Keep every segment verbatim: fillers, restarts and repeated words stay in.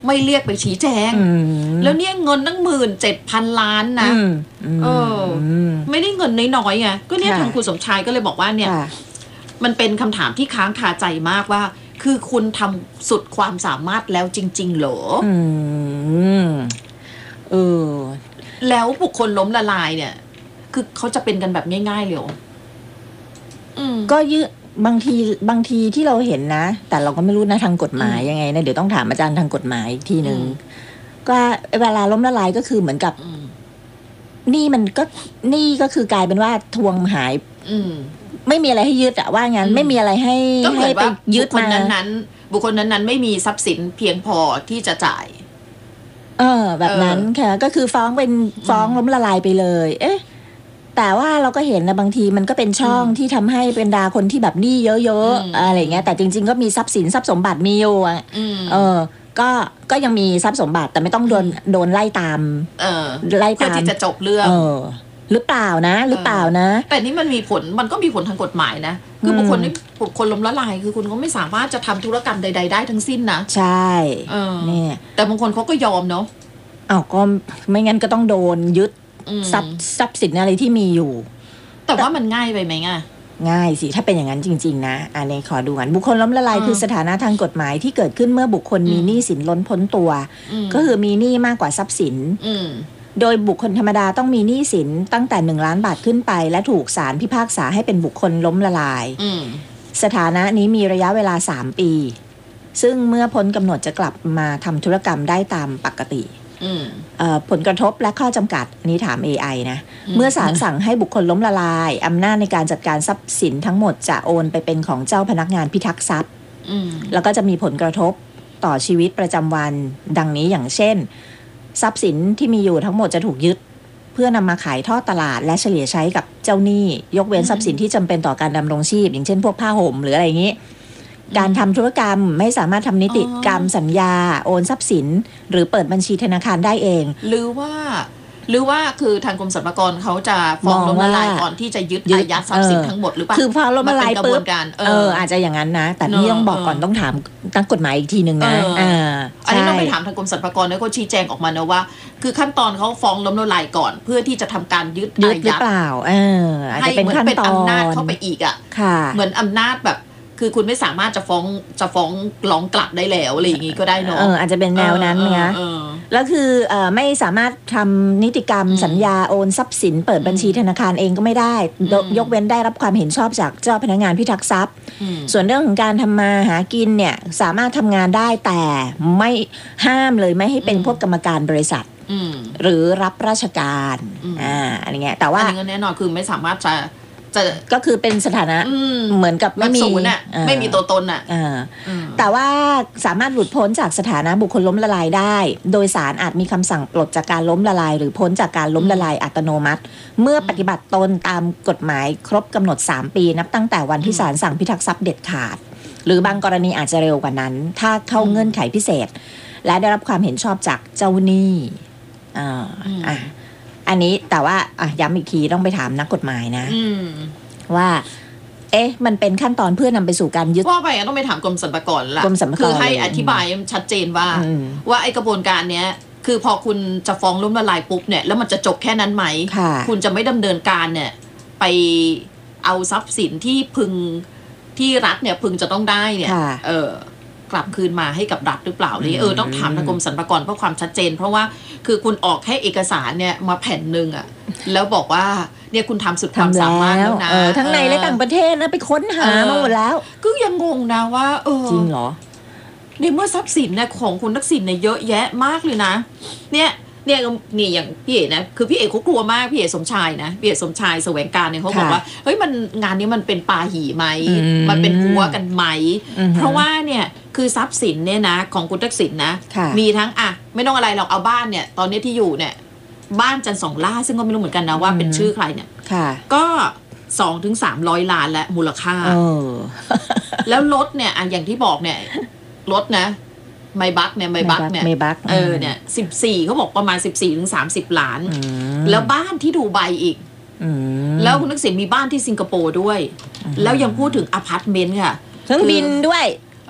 ไม่เรียกไปชี้แจงแล้วเนี่ยเงินตั้งหมื่นเจ็ดพันล้านนะเออไม่ได้เงินน้อยๆไงก็เนี่ยทางคุณสมชายก็เลยบอกว่าเนี่ยมันเป็นคำถามที่ค้างคาใจมากว่าคือคุณทำสุดความสามารถแล้วจริงๆเหรออืมเออแล้วบุคคลล้มละลายเนี่ยคือเขาจะเป็นกันแบบง่ายๆเลยเหรอก็ยืบางทีบางทีที่เราเห็นนะแต่เราก็ไม่รู้นะทางกฎหมายยังไงนะเดี๋ยวต้องถามอาจารย์ทางกฎหมายอีกทีนึงก็เวลาล้มละลายก็คือเหมือนกับนี่มันก็นี่ก็คือกลายเป็นว่าทวงหายไม่มีอะไรให้ยึดอะว่างั้นไม่มีอะไรให้ให้ไปยึดมานั้นบุคคลนั้นๆไม่มีทรัพย์สินเพียงพอที่จะจ่ายเออแบบนั้นค่ะก็คือฟ้องเป็นฟ้องล้มละลายไปเลยเอ๊ะแต่ว่าเราก็เห็นนะบางทีมันก็เป็นช่องที่ทำให้เป็นดาคนที่แบบหนี้เยอะๆอะไรเงี้ยแต่จริงๆก็มีทรัพย์สินทรัพย์สมบัติมีอยู่อ่ะเออก็ก็ยังมีทรัพย์สมบัติแต่ไม่ต้องโดนโดนไล่ตามเออไล่ตามที่จะจบเรื่องเออหรือเปล่านะหรือเปล่านะแต่นี่มันมีผลมันก็มีผลทางกฎหมายนะคือบุคคลที่บุคคลล้มละลายคือคุณก็ไม่สามารถจะทำธุรกรรมใดๆได้ทั้งสิ้นนะใช่เนี่ยแต่บางคนเขาก็ยอมเนาะอ้าวก็ไม่งั้นก็ต้องโดนยึดทรัพย์ทรัพย์สินอะไรที่มีอยู่แต่ว่ามันง่ายไปไหมง่ะง่ายสิถ้าเป็นอย่างนั้นจริงๆนะอันนี้ขอดูกันบุคคลล้มละลายคือสถานะทางกฎหมายที่เกิดขึ้นเมื่อบุคคลมีหนี้สินล้นพ้นตัวก็คือมีหนี้มากกว่าทรัพย์สินโดยบุคคลธรรมดาต้องมีหนี้สินตั้งแต่หนึ่งล้านบาทขึ้นไปและถูกศาลพิพากษาให้เป็นบุคคลล้มละลายสถานะนี้มีระยะเวลาสามปีซึ่งเมื่อพ้นกำหนดจะกลับมาทำธุรกรรมได้ตามปกติผลกระทบและข้อจำกัดอันนี้ถาม เอ ไอ นะเมื่อศาลสั่งให้บุคคลล้มละลายอำนาจในการจัดการทรัพย์สินทั้งหมดจะโอนไปเป็นของเจ้าพนักงานพิทักษ์ทรัพย์แล้วก็จะมีผลกระทบต่อชีวิตประจำวันดังนี้อย่างเช่นทรัพย์สินที่มีอยู่ทั้งหมดจะถูกยึดเพื่อนำมาขายทอดตลาดและเฉลี่ยใช้กับเจ้าหนี้ยกเว้นทรัพย์สินที่จำเป็นต่อการดำรงชีพอย่างเช่นพวกผ้าห่มหรืออะไรอย่างนี้การทำธุรกรรมไม่สามารถทำนิติกรรมสัญญาโอนทรัพย์สินหรือเปิดบัญชีธนาคารได้เองหรือว่าหรือว่าคือทางกรมสรรพากรเขาจะฟ้องล้มละลายก่อนที่จะยึดอายัดทรัพย์สินทั้งหมดหรือเปล่าคือฟ้องล้มละลายปุ๊บเอออาจจะอย่างนั้นนะแต่นี่ต้องบอกก่อนต้องถามตั้งกฎหมายอีกทีนึงนะอันนี้ต้องไปถามทางกรมสรรพากรแล้วก็ชี้แจงออกมานะว่าคือขั้นตอนเขาฟ้องล้มละลายก่อนเพื่อที่จะทำการยึดอายัดหรือเปล่าเอออาจจะเป็นขั้นตอนอำนาจเข้าไปอีกอ่ะเหมือนอำนาจแบบคือคุณไม่สามารถจะฟ้องจะฟ้องร้องกลับได้แล้วอะไรอย่างงี้ก็ได้เนาะเอออาจจะเป็นแนวนั้นนะแล้วคือเอ่อไม่สามารถทำนิติกรรมสัญญาโอนทรัพย์สินเปิดบัญชีธนาคารเองก็ไม่ได้ยกเว้นได้รับความเห็นชอบจากเจ้าพนักงานพิทักษ์ทรัพย์ส่วนเรื่องของการทำมาหากินเนี่ยสามารถทำงานได้แต่ไม่ห้ามเลยไม่ให้เป็นพวกกรรมการบริษัทหรือรับราชการอ่าอะไรเงี้ยแต่ว่าอันนี้แน่นอนคือไม่สามารถจะจะก็คือเป็นสถานะเหมือนกับไม่มีอ่ะไม่มีตัวตนอ่ะแต่ว่าสามารถหลุดพ้นจากสถานะบุคคลล้มละลายได้โดยศาลอาจมีคำสั่งปลดจากการล้มละลายหรือพ้นจากการล้มละลายอัตโนมัติเมื่อปฏิบัติตนตามกฎหมายครบกำหนดสามปีนับตั้งแต่วันที่ศาลสั่งพิทักษ์ทรัพย์เด็ดขาดหรือบางกรณีอาจจะเร็วกว่านั้นถ้าเข้าเงื่อนไขพิเศษและได้รับความเห็นชอบจากเจ้าหนี้อ่าอ่าอันนี้แต่ว่าอ่ะย้ำอีกทีต้องไปถามนักกฎหมายนะว่าเอ๊ะมันเป็นขั้นตอนเพื่อนำไปสู่การยึดว่าไปต้องไปถามกรมสรรพากรละคือให้อธิบายชัดเจนว่าว่าไอ้กระบวนการเนี้ยคือพอคุณจะฟ้องล้มละลายปุ๊บเนี่ยแล้วมันจะจบแค่นั้นไหมคุณจะไม่ดำเนินการเนี่ยไปเอาทรัพย์สินที่พึงที่รัฐเนี่ยพึงจะต้องได้เนี่ยเออกลับคืนมาให้กับรัฐหรือเปล่านี่เออต้องถามทางกรมสรรพากรเพื่อความชัดเจนเพราะว่าคือคุณออกแค่เอกสารเนี่ยมาแผ่นหนึ่งอะแล้วบอกว่าเนี่ยคุณทำสุดความสามารถแล้วนะทั้งในและต่างประเทศนะไปค้นหามาหมดแล้วก็ยังงงนะว่าเออจริงเหรอในเมื่อทรัพย์สินเนี่ยของคุณทักษิณเนี่ยเยอะแยะมากเลยนะเนี่ยเนี่ยนี่อย่างพี่เอ๋นะคือพี่เอ๋เขากลัวมากพี่เอ๋สมชายนะพี่เอ๋สมชายแสวงการเนี่ยเขาบอกว่าเฮ้ยมันงานนี้มันเป็นปาหี่ไหมมันเป็นหัวกันไหมเพราะว่าเนี่ยคือทรัพย์สินเนี่ยนะของคุณทักษิณนะมีทั้งอ่ะไม่ต้องอะไรหรอกเอาบ้านเนี่ยตอนนี้ที่อยู่เนี่ยบ้านจันทร์สองล่าซึ่งก็ไม่รู้เหมือนกันนะว่าเป็นชื่อใครเนี่ยก็สองถึงสามร้อยล้านและมูลค่าแล้วรถเนี่ยอ่ะอย่างที่บอกเนี่ยรถนะไมบักเนี่ยไมบักเนี่ยเออเนี่ยสิบสี่เขาบอกประมาณสิบสี่ถึงสามสิบล้านแล้วบ้านที่ดูไบอีกแล้วคุณทักษิณมีบ้านที่สิงคโปร์ด้วยแล้วยังพูดถึงอพาร์ตเมนต์ค่ะเครื่องบินด้วย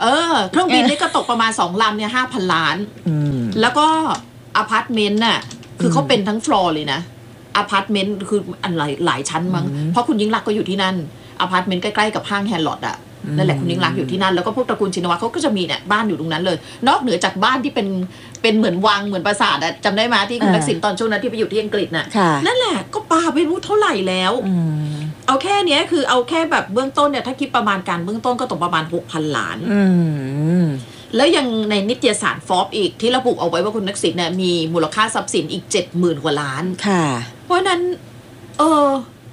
เออเครื่องบินนี่ก็ตกประมาณสองลำเนี่ยห้าพันล้านแล้วก็อพาร์ตเมนต์น่ะคือเขาเป็นทั้งฟลอร์เลยนะอพาร์ตเมนต์คืออันหลายหลายชั้นมั้งเพราะคุณยิ่งรักก็อยู่ที่นั่นอพาร์ตเมนต์ใกล้ๆกับห้างแฮร์ลอดอะนั่นแหละคุณยิ่งรักอยู่ที่นั่นแล้วก็พวกตระกูลชินวัตรเขาก็จะมีเนี่ยบ้านอยู่ตรงนั้นเลยนอกเหนือจากบ้านที่เป็นเป็นเหมือนวังเหมือนปราสาทอะจำได้ไหมที่คุณทักษิณตอนช่วงนั้นที่ไปอยู่ที่อังกฤษน่ะนั่นแหละก็ปาไปรู้เท่าไหร่แล้วเอาแค่เนี้ยคือเอาแค่แบบเบื้องต้นเนี่ยถ้าคิดประมาณการเบื้องต้นก็ตกประมาณ หกพัน ล้านแล้วยังในนิตยสารฟอร์บอีกที่ระบุเอาไว้ว่าคุณทักษิณเนี่ยมีมูลค่าทรัพย์สินอีก เจ็ดหมื่น กว่าล้านค่ะเพราะนั้นเออ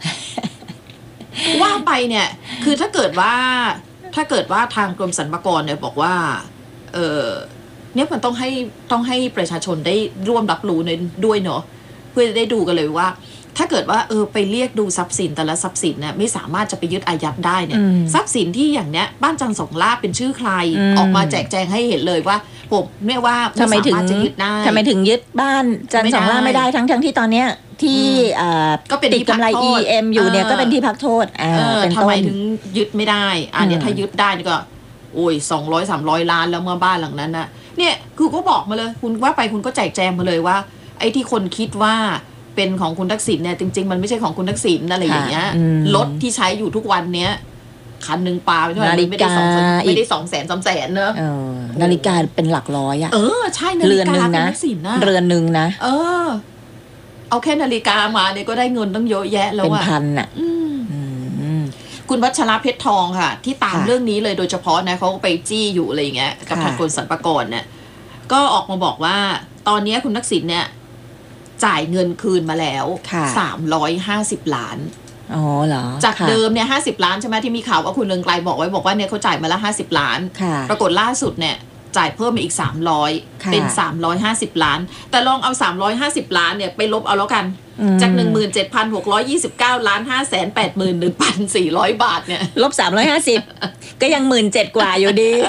ว่าไปเนี่ยคือถ้าเกิดว่าถ้าเกิดว่าทางกรมสรรพากรเนี่ยบอกว่าเออเนี่ยมันต้องให้ต้องให้ประชาชนได้ร่วมรับรู้ด้วยเนาะเพื่อจะได้ดูกันเลยว่าถ้าเกิดว่าเออไปเรียกดูทรัพย์สินแต่ละทรัพย์สินเนี่ยไม่สามารถจะไปยึดอายัดได้เนี่ยทรัพย์สินที่อย่างเนี้ยบ้านจันทร์สองลาภเป็นชื่อใครออกมาแจกแจงให้เห็นเลยว่าผมเนี่ยว่าไม่สามารถจะยึดได้ทำไมถึงยึดบ้านจันทร์สองลาภไม่ได้ทั้งทั้งที่ตอนเนี้ยที่ติดกำไร อี เอ็ม อยู่เนี่ยก็เป็นที่พักโทษทำไมถึงยึดไม่ได้อันนี้ถ้ายึดได้นี่ก็โอ้ยสองร้อยสามร้อยล้านแล้วเมื่อบ้านหลังนั้นนะเนี่ยคือก็บอกมาเลยคุณว่าไปคุณก็แจกแจงมาเลยว่าไอ้ที่คนคิดว่าเป็นของคุณทักษิณเนี่ยจริงๆมันไม่ใช่ของคุณทักษิณอะไรอย่างเงี้ยรถที่ใช้อยู่ทุกวันเนี้ยคันหนึ่งปาไปเท่าไหร่ไม่ได้สองไม่ได้สองแสนสามแสนเนอะนาฬิกาเป็นหลักร้อยอะเออใช่นาฬิกาคุณทักษิณนะเรือนหนึ่งนะเออเอาแค่นาฬิกามาเนี่ยก็ได้เงินตั้งเยอะแยะแล้วอะเป็นพันอะคุณวัชระเพชรทองค่ะที่ตามเรื่องนี้เลยโดยเฉพาะนะเขาก็ไปจี้อยู่อะไรอย่างเงี้ยกับทางกรมสรรพากรเนี่ยก็ออกมาบอกว่าตอนนี้คุณทักษิณเนี่ยจ่ายเงินคืนมาแล้วสามร้อยห้าสิบล้านอ๋อเหรอจากเดิมเนี่ยห้าสิบล้านใช่ไหมที่มีข่าวว่าคุณเรืองไกรบอกไว้บอกว่าเนี่ยเขาจ่ายมาแล้วห้าสิบล้านปรากฏล่าสุดเนี่ยจ่ายเพิ่มมาอีกสามร้อยเป็นสามร้อยห้าสิบล้านแต่ลองเอาสามร้อยห้าสิบล้านเนี่ยไปลบเอาแล้วกันจาก หนึ่งหมื่นเจ็ดพันหกร้อยยี่สิบเก้า ล้าน ห้าแสนแปดหมื่นหนึ่งพันสี่ร้อย บาทเนี่ยลบสามร้อยห้าสิบก็ยัง หนึ่งหมื่นเจ็ดพัน กว่าอยู่ดี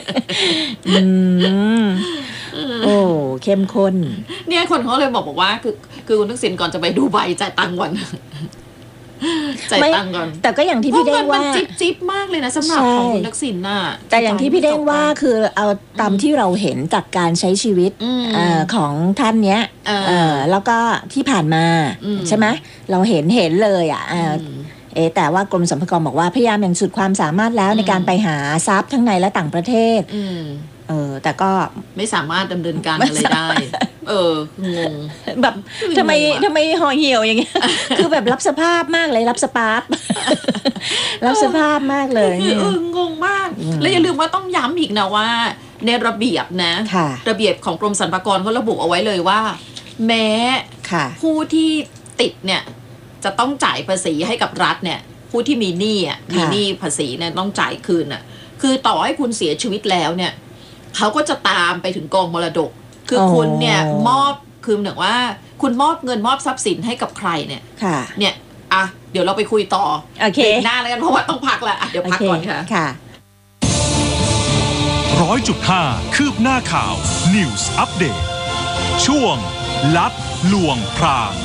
โอ้เข้มข้นเนี่ยคนเขาเลยบอกบอกว่าคือคือคุณทักษิณก่อนจะไปดูใบจ่ายตังค์ก่อนจ่ายตังค์ก่อนแต่ก็อย่างที่พี่เด้งว่ามันจิ๊บจิ๊บมากเลยนะสำหรับของคุณทักษิณน่ะแต่อย่างที่พี่เด้งว่าคือเอาตามที่เราเห็นจากการใช้ชีวิตของท่านเนี้ยแล้วก็ที่ผ่านมาใช่ไหมเราเห็นเห็นเลยอ่ะเอแต่ว่ากรมสรรพากรบอกว่าพยายามอย่างสุดความสามารถแล้วในการไปหาทรัพย์ทั้งในและต่างประเทศเออแต่ก็ไม่สามารถดำเนินการอะไรได้เอองงแบบทำไมทำไมห่อเหี่ยวอย่างเงี้ยคือแบบรับสภาพมากเลยรับสปาร์ตรับสภาพมากเลยเอองงมากแล้วอย่าลืมว่าต้องย้ำอีกนะว่าในระเบียบนะระเบียบของกรมสรรพากรเขาระบุเอาไว้เลยว่าแม้ผู้ที่ติดเนี่ยจะต้องจ่ายภาษีให้กับรัฐเนี่ยผู้ที่มีหนี้อ่ะมีหนี้ภาษีเนี่ยต้องจ่ายคืนอ่ะคือต่อให้คุณเสียชีวิตแล้วเนี่ยเขาก็จะตามไปถึงกองมรดกคือคุณเนี่ยมอบคือเหมือนว่าคุณมอบเงินมอบทรัพย์สินให้กับใครเนี่ยเนี่ยอ่ะเดี๋ยวเราไปคุยต่อโอเคหน้าแล้วกันเพราะว่าต้องพักแล้วอ่ะเดี๋ยวพักก่อนค่ะค่ะร้อยจุดห้าคืบหน้าข่าว News Update ช่วงลัดลวงพราง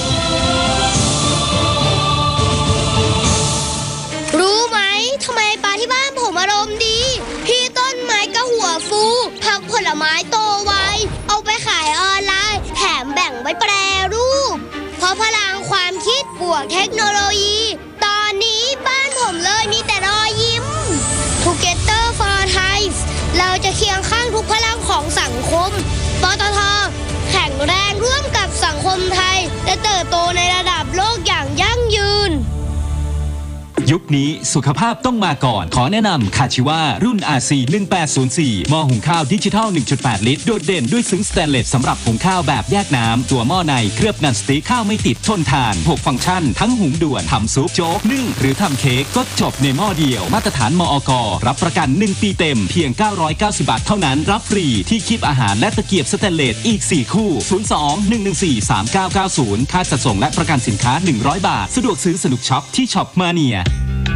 รู้ไหมทำไมปลาที่บ้านผมอารมณ์ดีพี่ต้นไม้ก็หัวฟูผักผลไม้โตไวเอาไปขายออนไลน์แถมแบ่งไว้แปรรูปเพราะพลังความคิดบวกเทคโนโลยีตอนนี้บ้านผมเลยมีแต่รอยยิ้ม Together for Thai เราจะเคียงข้างทุกพลังของสังคมปตท.แข็งแรงร่วมกับสังคมไทยและเติบโตในระดับโลกอย่างยั่งยืนยุคนี้สุขภาพต้องมาก่อนขอแนะนำคาชิวารุ่น อาร์ ซี หนึ่งแปดศูนย์สี่ หม้อหุงข้าวดิจิทัล หนึ่งจุดแปด ลิตรโดดเด่นด้วยซึ้งสแตนเลสสำหรับหุงข้าวแบบแยกน้ำตัวหม้อในเคลือบนันสติ๊กข้าวไม่ติดทนทานหกฟังก์ชันทั้งหุงด่วนทำซุปโจ๊กนึ่งหรือทำเค้กก็จบในหม้อเดียวมาตรฐานมอก.รับประกันหนึ่งปีเต็มเพียงเก้าร้อยเก้าสิบบาทเท่านั้นรับฟรีที่คีบอาหารและตะเกียบสแตนเลสอีกสี่คู่ศูนย์ สอง หนึ่ง หนึ่ง สี่ สาม เก้า เก้า ศูนย์ค่าจัดส่งและประกันสินค้าหนึ่งร้อยบาทสะดวกซื้อสนุกช็อปที่ช็อปมาเนีย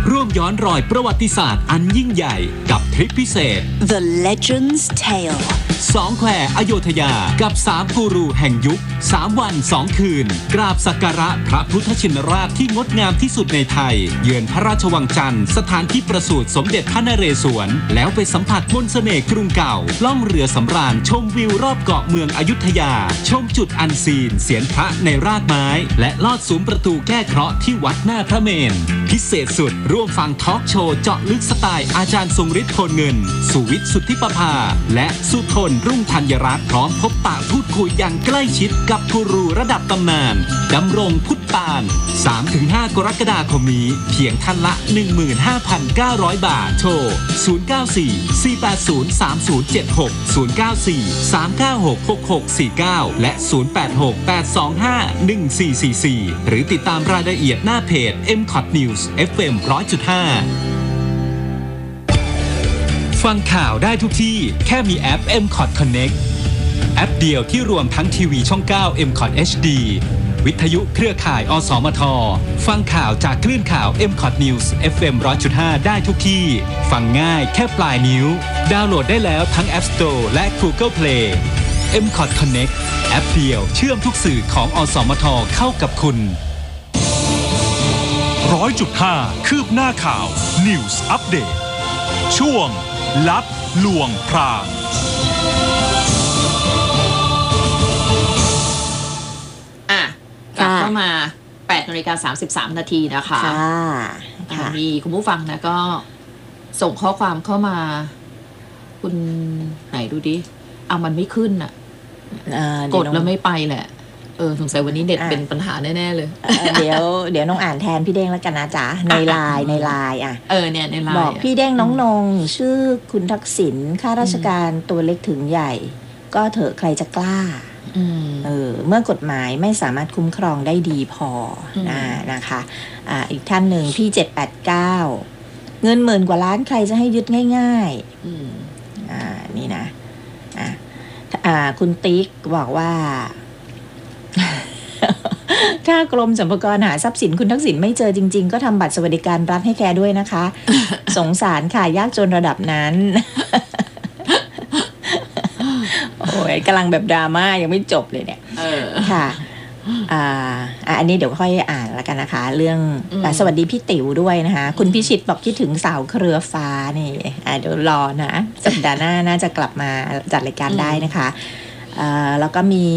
ร่วมย้อนรอยประวัติศาสตร์อันยิ่งใหญ่กับทริปพิเศษ The Legend's Tale สองแควอโยธยากับสามกูรูแห่งยุคสามวันสองคืนกราบสักการะพระพุทธชินราชที่งดงามที่สุดในไทยเยือนพระราชวังจันทร์สถานที่ประสูติสมเด็จพระนเรศวรแล้วไปสัมผัสมนต์เสน่ห์กรุงเก่าล่องเรือสำราญชมวิวรอบเกาะเมืองอยุธยาชมจุดอันซีนเสียนพระในรากไม้และลอดซุ้มประตูแก้เคราะห์ที่วัดหน้าพระเมรุพิเศษสุดร่วมฟังทอล์กโชว์เจาะลึกสไตล์อาจารย์ทรงฤทธิ์โพลเงินสุวิทย์สุทธิประภาและสุทนรุ่งธัญรัตน์พร้อมพบปะพูดคุยอย่างใกล้ชิดกับกูรูระดับตำนานดำรงพุทธปาน สามถึงห้า กรกฎาคมนี้เพียงท่านละ หนึ่งหมื่นห้าพันเก้าร้อย บาทโทร ศูนย์ เก้า สี่ สี่ แปด ศูนย์ สาม ศูนย์ เจ็ด หก ศูนย์ เก้า สี่ สาม เก้า หก หก หก สี่ เก้า และ ศูนย์ แปด หก แปด สอง ห้า หนึ่ง สี่ สี่ สี่ หรือติดตามรายละเอียดหน้าเพจ เอ็ม คอท News เอฟ เอ็ม หนึ่งร้อยจุดห้า ฟังข่าวได้ทุกที่แค่มีแอป เอ็ม คอท Connect แอปเดียวที่รวมทั้งทีวีช่อง เก้า เอ็ม คอท เอช ดี วิทยุเครือข่ายอสมทฟังข่าวจากคลื่นข่าว เอ็ม คอท News เอฟ เอ็ม หนึ่งร้อยจุดห้า ได้ทุกที่ฟังง่ายแค่ปลายนิ้วดาวน์โหลดได้แล้วทั้ง App Store และ Google Play เอ็ม คอท Connect แอปเดียวเชื่อมทุกสื่อของอสมทเข้ากับคุณร้อยจุดห้าคืบหน้าข่าว News Update ช่วงลัดลวงพรางอ่ะกลับเข้ามาแปดนาฬิกาสามสิบสามนาทีนะคะค่ะมีคุณผู้ฟังนะก็ส่งข้อความเข้ามาคุณไหนดูดิเอามันไม่ขึ้นอ่ะกดแล้วไม่ไปแหละเออสงสัยวันนี้เน็ตเป็นปัญหาแน่ๆเลยเดี๋ยวเดี๋ยวน้องอ่านแทนพี่เด้งแล้วกันนะจ๊ะในไลน์ในไลน์อ่ะเออเนี่ยในไลน์บอกพี่เด้งน้องนงชื่อคุณทักษิณข้าราชการตัวเล็กถึงใหญ่ก็เถอะใครจะกล้าเออเมื่อกฎหมายไม่สามารถคุ้มครองได้ดีพอนะนะคะอ่าอีกท่านหนึ่งพี่เจ็ดแปดเก้าเงินหมื่นกว่าล้านใครจะให้ยึดง่ายๆอ่านี่นะอ่าอ่าคุณติ๊กบอกว่าถ้ากรมสรรพากรหาทรัพย์สินคุณทักษิณไม่เจอจริงๆก็ทำบัตรสวัสดิการรัฐให้แกด้วยนะคะ สงสารค่ะยากจนระดับนั้น โอ้ยกำลังแบบดราม่ายังไม่จบเลยเนี่ยค่ะอ่าอันนี้เดี๋ยวค่อยอ่านแล้วกันนะคะเรื่องสวัสดีพี่ติ๋วด้วยนะคะคุณพิชิตบอกคิดถึงสาวเครือฟ้านี่เดี๋ยวรอนะสัปดาห์หน้าน่าจะกลับมาจัดรายการได้นะคะแล้วก็มี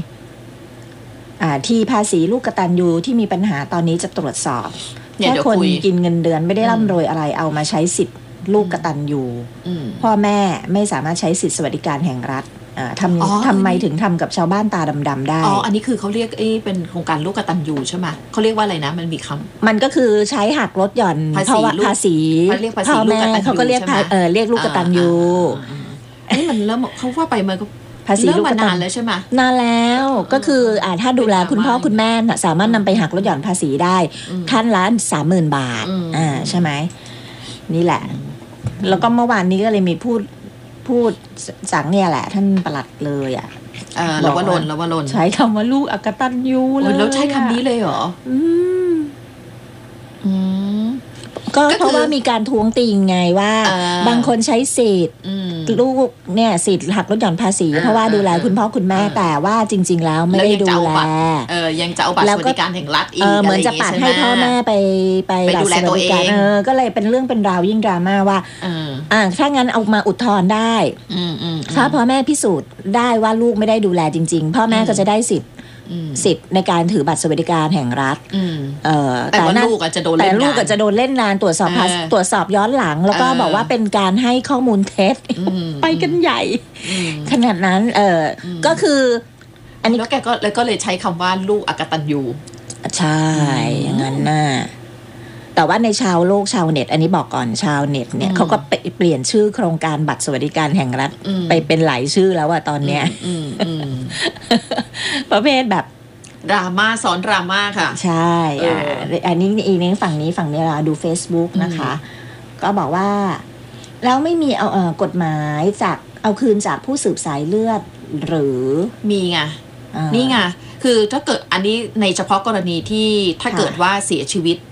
ที่ภาษีลูกกตัญญูที่มีปัญหาตอนนี้จะตรวจสอบแค่คนกินเงินเดือนไม่ได้ร่ำรวยอะไรเอามาใช้สิทธิ์ลูกกตัญญูพ่อแม่ไม่สามารถใช้สิทธิสวัสดิการแห่งรัฐทำทำไมถึงทำกับชาวบ้านตาดำๆได้อ๋ออันนี้คือเขาเรียกเอ้เป็นโครงการลูกกตัญญูใช่ไหมเขาเรียกว่าอะไรนะมันมีคำมันก็คือใช้หักลดหย่อนเพราะว่าภาษีพ่อแม่เขาก็เรียกเออเรียกลูกกตัญญูนี่มันเริ่มเขาว่าไปมันก็ภาษีลูกกตัญญูนานแล้วใช่ไหมนานแล้วก็คืออ่าถ้าดูแลคุณพ่อคุณแม่สามารถนำไปหักลดหย่อนภาษีได้ท่านละสามหมื่นบาทอ่าใช่ไหมนี่แหละแล้วก็เมื่อวานนี้ก็เลยมีพูดพูดจากเนี่ยแหละท่านปลัดเลยอ่ะแล้วว่าลนแล้วว่าลนใช้คำว่าลูกอกตัญญูเลยแล้วใช้คำนี้เลยเหรออืมอืมก็เพราะว่ามีการท้วงติงไงว่าบางคนใช้สิทธิ์ลูกเนี่ยสิทธิ์หักลดหย่อนภาษีเพราะว่าดูแลคุณพ่อคุณแม่แต่ว่าจริงๆแล้วไม่ได้ดูแลเออยังจะเอาบัตรสวัสดิการแห่งรัฐอีกเหมือนจะปัดให้พ่อแม่ไปไปดูแลตัวเองเออก็เลยเป็นเรื่องเป็นราวยิ่งดราม่าว่าอ่าถ้างั้นเอามาอุทธรณ์ได้ถ้าพ่อแม่พิสูจน์ได้ว่าลูกไม่ได้ดูแลจริงๆพ่อแม่ก็จะได้สิทธิ์สิทธิ์ในการถือบัตรสวัสดิการแห่งรัฐแต่ว่าลูกอาจจะโดนแต่ลูกอาจจะโดนเล่นงานตรวจสอบตรวจสอบย้อนหลังแล้วก็บอกว่าเป็นการให้ข้อมูลเท็จไปกันใหญ่ขนาดนั้นเออก็คืออันนี้แล้วแกก็แล้วก็เลยใช้คำว่าลูกอกตัญญูใช่อย่างนั้นน่ะแต่ว่าในชาวโลกชาวเน็ตอันนี้บอกก่อนชาวเน็ตเนี่ยเขาก็เปลี่ยนชื่อโครงการบัตรสวัสดิการแห่งรัฐไปเป็นหลายชื่อแล้วอะตอนเนี้ยประเภทแบบดราม่าซ้อนดราม่าค่ะใช่อ่าอันนี้อีกนี้ฝั่งนี้ฝั่งนี้เราดู Facebook นะคะก็บอกว่าแล้วไม่มีเอาเอ่อกฎหมายจากเอาคืนจากผู้สืบสายเลือดหรือมีไงนี่ไงคือถ้าเกิดอันนี้ในเฉพาะกรณีที่ถ้าเกิดว่าเสียชีวิต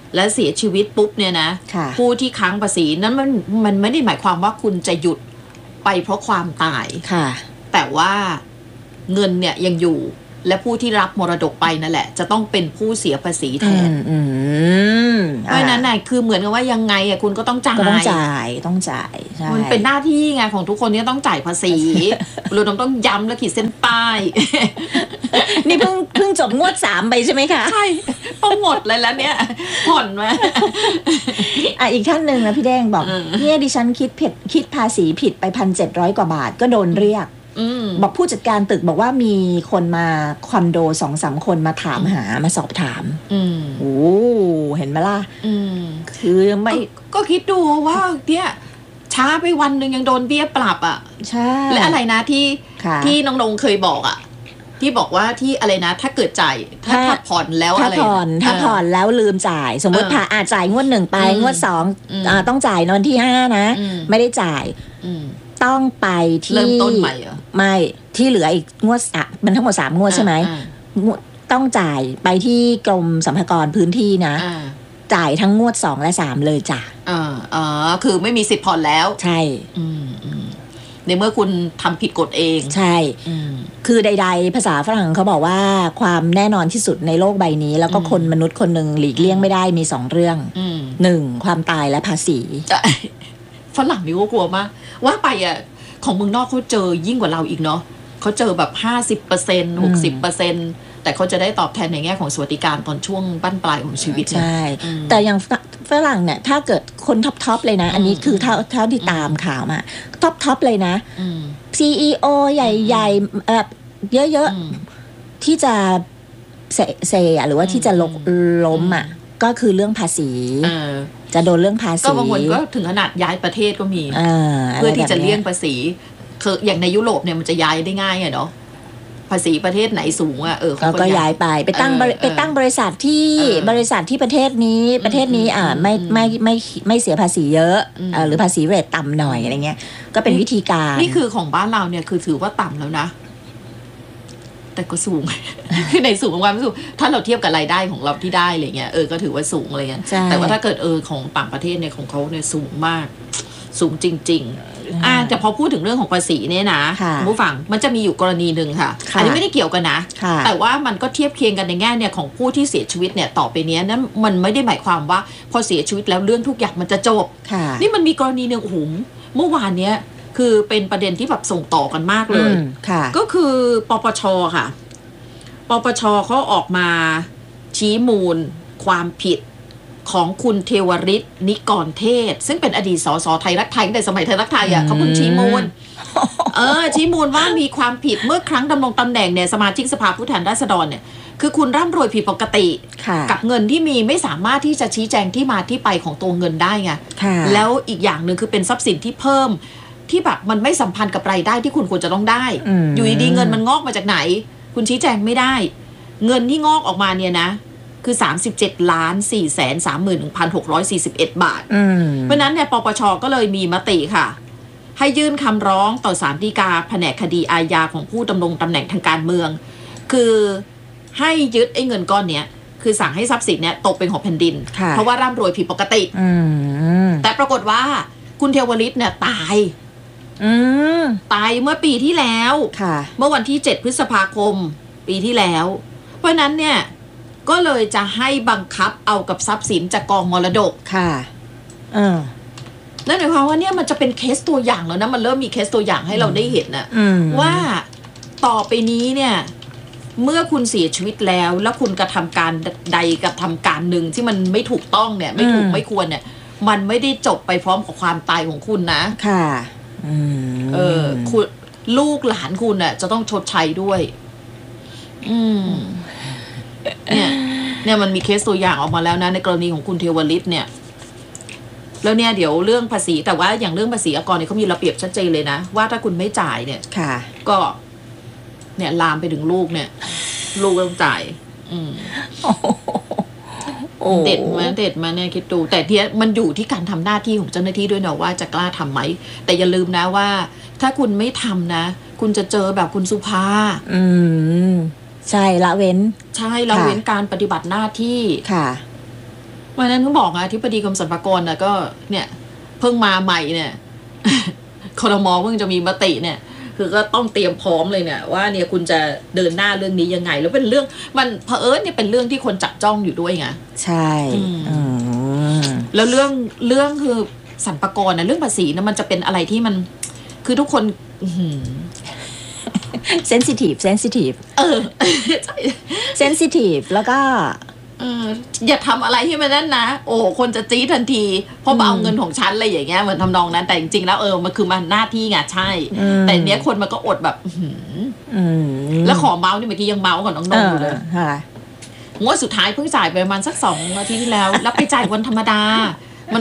และเสียชีวิตปุ๊บเนี่ยนะค่ะผู้ที่ค้างภาษีนั้นมันมันไม่ได้หมายความว่าคุณจะหยุดไปเพราะความตายค่ะแต่ว่าเงินเนี่ยยังอยู่และผู้ที่รับมรดกไปนั่นแหละจะต้องเป็นผู้เสียภาษีแทนอืมเพราะฉะนั้นน่ะคือเหมือนกับว่ายังไงอ่ะคุณก็ต้องจ่ายก็ต้องจ่ายต้องจ่ายใช่มันเป็นหน้าที่ไงของทุกคนที่ต้องจ่ายภาษีเราต้องย้ำและขีดเส้นใต้นี่เพิ่งเพิ่งจบงวดสามไปใช่ไหมคะใช่ต้องหมดเลยแล้วเนี่ยผ่อนมาอ่ะอีกท่านหนึ่งนะพี่แดงบอกเนี่ยดิฉันคิดผิดคิดภาษีผิดไปพันเจ็ดร้อยกว่าบาทก็โดนเรียกบอกผู้จัดการตึกบอกว่ามีคนมาคอนโดสองสามคนมาถามหามาสอบถามโอ้เห็นไหมล่ะคือไม่ก, ก็คิดดูว่าเนี่ยช้าไปวันหนึ่งยังโดนเบี้ยปรับอ่ะใช่และอะไรนะที่ที่น้องๆเคยบอกอ่ะที่บอกว่าที่อะไรนะถ้าเกิดจ่ายถ้าถ้าผ่อนแล้วอะไรถ้าผ่อนถ้าผ่อนแล้วลืมจ่ายสมมติผ่าอาจ่ายงวดหนึ่งไปงวดสองต้องจ่ายนอนที่ห้านะไม่ได้จ่ายต้องไปที่เริ่มต้นใหม่เหรอไม่ที่เหลืออีกงวดอ่ะมันทั้งหมดสามงวดใช่ไหมต้องจ่ายไปที่กรมสรรพากรพื้นที่นะจ่ายทั้งงวดสองและสามเลยจ้ะอ่าอ๋อคือไม่มีสิทธิ์ผ่อนแล้วใช่ในเมื่อคุณทำผิดกฎเองใช่คือใดๆภาษาฝรั่งเขาบอกว่าความแน่นอนที่สุดในโลกใบนี้แล้วก็คนมนุษย์คนหนึ่งหลีกเลี่ยงไม่ได้มีสองเรื่องหนึ่งความตายและภาษีฝรั่งนี่ก็กลัวมากว่าไปอ่ะของเมืองนอกเขาเจอยิ่งกว่าเราอีกเนาะเขาเจอแบบห้าสิบเปอร์เซ็นต์หกสิบเปอร์เซ็นต์แต่เขาจะได้ตอบแทนในแง่ของสวัสดิการตอนช่วงบั้นปลายของชีวิตใช่แต่อย่างฝรั่งเนี่ยถ้าเกิดคนท็อปๆเลยนะอันนี้คือเท่าเท่าที่ตามข่าวมาท็อปๆเลยนะ ซี อี โอ ใหญ่ๆเอ่อเยอะๆที่จะเซเซหรือว่าที่จะลกล้มอ่ะก็คือเรื่องภาษีจะโดนเรื่องภาษีก็บางคนก็ถึงขนาดย้ายประเทศก็มีเพื่อที่จะเลี่ยงภาษีคืออย่างในยุโรปเนี่ยมันจะย้ายได้ง่ายอะเนาะภาษีประเทศไหนสูงอ่ะเออเขาก็ย้ายไปไปตั้งไปตั้งบริษัทที่บริษัทที่ประเทศนี้ประเทศนี้อ่าไม่ไม่ไม่ไม่เสียภาษีเยอะหรือภาษีเรทต่ำหน่อยอะไรเงี้ยก็เป็นวิธีการนี่คือของบ้านเราเนี่ยคือถือว่าต่ำแล้วนะแต่ก็สูง คือในสูงของความสูงถ้าเราเทียบกับรายได้ของเราที่ได้อะไรเงี้ยเออก็ถือว่าสูงอะไรเงี้ยแต่ว่าถ้าเกิดเออของต่างประเทศเนี่ยของเขาเนี่ยสูงมากสูงจริงๆอ่าแต่พอพูดถึงเรื่องของภาษีเนี่ยนะผู้ฟังมันจะมีอยู่กรณีหนึ่งค่ะอันนี้ไม่ได้เกี่ยวกันนะแต่ว่ามันก็เทียบเคียงกันในแง่เนี่ยของผู้ที่เสียชีวิตเนี่ยต่อไปนี้นั้นมันไม่ได้หมายความว่าพอเสียชีวิตแล้วเรื่องทุกอย่างมันจะจบนี่มันมีกรณีหนึ่งโอ้โหเมื่อวานเนี้ยคือเป็นประเด็นที่แบบส่งต่อกันมากเลยก็คือปปชค่ะปปชเขาออกมาชี้มูลความผิดของคุณเทวฤทธิ์นิกรเทศซึ่งเป็นอดีตสสไทยรักไทยตั้งแต่สมัยไทยรักไทยอ่ะเขาเพิ่งชี้มูลเออชี้มูลว่ามีความผิดเมื่อครั้งดำรงตำแหน่งเนี่ยสมาชิกสภาผู้แทนราษฎรเนี่ยคือคุณร่ำรวยผิดปกติกับเงินที่มีไม่สามารถที่จะชี้แจงที่มาที่ไปของตัวเงินได้ไงแล้วอีกอย่างหนึ่งคือเป็นทรัพย์สินที่เพิ่มที่แบบมันไม่สัมพันธ์กับรายได้ที่คุณควรจะต้องได้อยู่ดีๆเงินมันงอกมาจากไหนคุณชี้แจงไม่ได้เงินที่งอกออกมาเนี่ยนะคือสามสิบเจ็ดล้านสี่แสนสามหมื่นหนึ่งพันหกร้อยสี่สิบเอ็ดบาทเพราะนั้นเนี่ยปปชก็เลยมีมติค่ะให้ยื่นคำร้องต่อศาลฎีกาแผนกคดีอาญาของผู้ดำรงตำแหน่งทางการเมืองคือให้ยึดไอ้เงินก้อนเนี้ยคือสั่งให้ทรัพย์สินเนี่ยตกเป็นของแผ่นดินเพราะว่าร่ำรวยผิดปกติแต่ปรากฏว่าคุณเทวฤทธิ์เนี่ยตายตายเมื่อปีที่แล้วเมื่อวันที่เจ็ดพฤษภาคมปีที่แล้วเพราะนั้นเนี่ยก็เลยจะให้บังคับเอากับทรัพย์สินจากกองมรดกค่ะเออนั่นหมายความว่าเนี่ยมันจะเป็นเคสตัวอย่างแล้วนะมันเริ่มมีเคสตัวอย่างให้เราได้เห็นนะว่าต่อไปนี้เนี่ยเมื่อคุณเสียชีวิตแล้วแล้วคุณกระทำการใดกระทำการหนึ่งที่มันไม่ถูกต้องเนี่ยไม่ถูกไม่ควรเนี่ยมันไม่ได้จบไปพร้อมกับความตายของคุณนะค่ะเออคุณลูกหลานคุณน่ะจะต้องชดใช้ด้วยอืมเนี่ยเนี่ยมันมีเคสตัวอย่างออกมาแล้วนะในกรณีของคุณเทวฤทธิ์เนี่ยแล้วเนี่ยเดี๋ยวเรื่องภาษีแต่ว่าอย่างเรื่องภาษีอากรเนี่ยเขามีระเบียบชัดเจนเลยนะว่าถ้าคุณไม่จ่ายเนี่ยค่ะก็เนี่ยลามไปถึงลูกเนี่ยลูกต้องจ่ายอืมเด็ดมาเด็ดมาเนี่ยคิดดูแต่ที่มันอยู่ที่การทำหน้าที่ของเจ้าหน้าที่ด้วยเนาะว่าจะกล้าทำไหมแต่อย่าลืมนะว่าถ้าคุณไม่ทำนะคุณจะเจอแบบคุณสุภาอืมใช่ละเว้นใช่ละเว้นการปฏิบัติหน้าที่ค่ะวันนั้นเขาบอกนะอธิบดีกรมสรรพากรนะก็เนี่ยเพิ่งมาใหม่เนี่ยครม.เพิ่งจะมีมติเนี่ยคือก็ต้องเตรียมพร้อมเลยเนี่ยว่าเนี่ยคุณจะเดินหน้าเรื่องนี้ยังไงแล้วเป็นเรื่องมันเผอิญเนี่ยเป็นเรื่องที่คนจับจ้องอยู่ด้วยไงใช่แล้วเรื่องเรื่องคือสรรพากรนะเรื่องภาษีนะมันจะเป็นอะไรที่มันคือทุกคนเซนซิทีฟเซนซิทีฟเออเซนซิทีฟแล้วก็เอออย่าทำอะไรให้มันนั่นนะโอ้คนจะจี๊ดทันทีเพราะเอาเงินของฉันอะไรอย่างเงี้ยเหมือนทำนองนั้นแต่จริงๆแล้วเออมันคือมันหน้าที่ไงใช่แต่เนี้ยคนมันก็อดแบบแล้วขอเมาส์นี่เมื่อกี้ยังเมาส์ก่อนน้องๆอยู่เลยงวดสุดท้ายเพิ่งจ่ายไปประมาณสักสองอาทิตย์ที่แล้วแล้วไปจ่ายวันธรรมดา